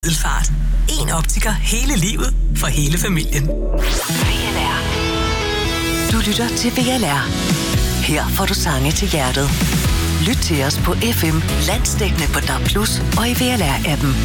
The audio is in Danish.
Middelfart. En optiker hele livet for hele familien. VLR. Du lytter til VLR. Her får du sange til hjertet. Lyt til os på FM, landsdækkende på DAB+ og i VLR-appen.